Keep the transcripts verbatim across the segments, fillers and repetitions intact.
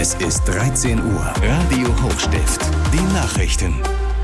Es ist dreizehn Uhr. Radio Hochstift. Die Nachrichten.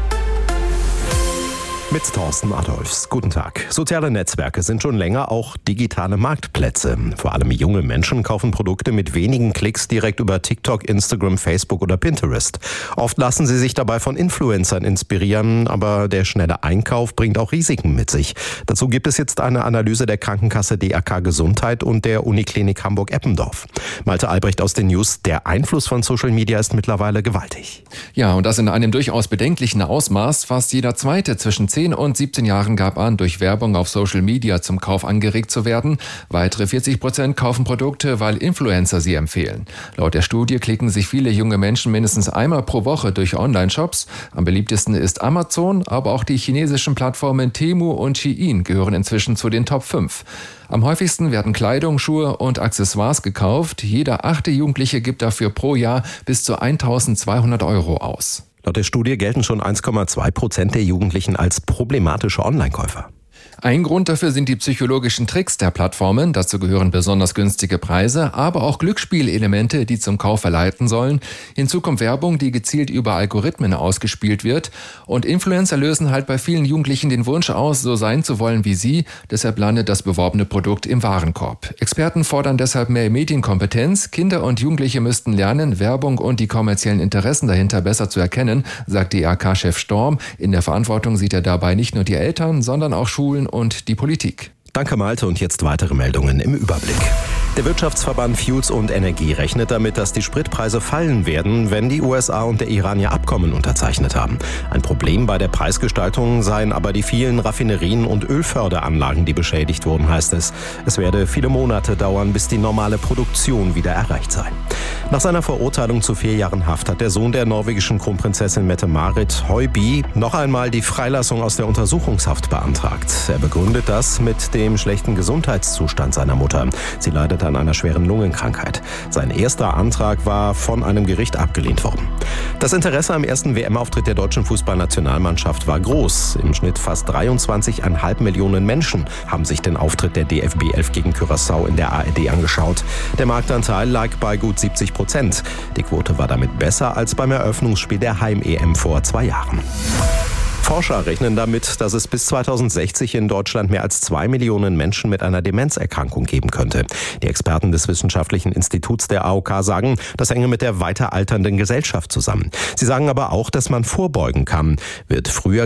Mit Thorsten Adolfs. Guten Tag. Soziale Netzwerke sind schon länger auch digitale Marktplätze. Vor allem junge Menschen kaufen Produkte mit wenigen Klicks direkt über TikTok, Instagram, Facebook oder Pinterest. Oft lassen sie sich dabei von Influencern inspirieren, aber der schnelle Einkauf bringt auch Risiken mit sich. Dazu gibt es jetzt eine Analyse der Krankenkasse D R K Gesundheit und der Uniklinik Hamburg-Eppendorf. Malte Albrecht aus den News. Der Einfluss von Social Media ist mittlerweile gewaltig. Ja, und das in einem durchaus bedenklichen Ausmaß. Fast jeder Zweite zwischen zehn und siebzehn Jahren gab an, durch Werbung auf Social Media zum Kauf angeregt zu werden. Weitere vierzig Prozent kaufen Produkte, weil Influencer sie empfehlen. Laut der Studie klicken sich viele junge Menschen mindestens einmal pro Woche durch Online-Shops. Am beliebtesten ist Amazon, aber auch die chinesischen Plattformen Temu und Shein gehören inzwischen zu den Top fünf. Am häufigsten werden Kleidung, Schuhe und Accessoires gekauft. Jeder achte Jugendliche gibt dafür pro Jahr bis zu eintausendzweihundert Euro aus. Laut der Studie gelten schon eins Komma zwei Prozent der Jugendlichen als problematische Online-Käufer. Ein Grund dafür sind die psychologischen Tricks der Plattformen. Dazu gehören besonders günstige Preise, aber auch Glücksspielelemente, die zum Kauf verleiten sollen. Hinzu kommt Werbung, die gezielt über Algorithmen ausgespielt wird. Und Influencer lösen halt bei vielen Jugendlichen den Wunsch aus, so sein zu wollen wie sie. Deshalb landet das beworbene Produkt im Warenkorb. Experten fordern deshalb mehr Medienkompetenz. Kinder und Jugendliche müssten lernen, Werbung und die kommerziellen Interessen dahinter besser zu erkennen, sagt D R K-Chef Storm. In der Verantwortung sieht er dabei nicht nur die Eltern, sondern auch Schulen und die Politik. Danke Malte und jetzt weitere Meldungen im Überblick. Der Wirtschaftsverband Fuels und Energie rechnet damit, dass die Spritpreise fallen werden, wenn die U S A und der Iran ihr Abkommen unterzeichnet haben. Ein Problem bei der Preisgestaltung seien aber die vielen Raffinerien und Ölförderanlagen, die beschädigt wurden, heißt es. Es werde viele Monate dauern, bis die normale Produktion wieder erreicht sei. Nach seiner Verurteilung zu vier Jahren Haft hat der Sohn der norwegischen Kronprinzessin Mette-Marit, Høiby, noch einmal die Freilassung aus der Untersuchungshaft beantragt. Er begründet das mit dem schlechten Gesundheitszustand seiner Mutter. Sie leidet an einer schweren Lungenkrankheit. Sein erster Antrag war von einem Gericht abgelehnt worden. Das Interesse am ersten W M-Auftritt der deutschen Fußballnationalmannschaft war groß. Im Schnitt fast dreiundzwanzig Komma fünf Millionen Menschen haben sich den Auftritt der D F B elf gegen Curaçao in der A R D angeschaut. Der Marktanteil lag bei gut siebzig Prozent. Die Quote war damit besser als beim Eröffnungsspiel der Heim-E M vor zwei Jahren. Forscher rechnen damit, dass es bis zweitausendsechzig in Deutschland mehr als zwei Millionen Menschen mit einer Demenzerkrankung geben könnte. Die Experten des Wissenschaftlichen Instituts der A O K sagen, das hänge mit der weiter alternden Gesellschaft zusammen. Sie sagen aber auch, dass man vorbeugen kann. Wird früher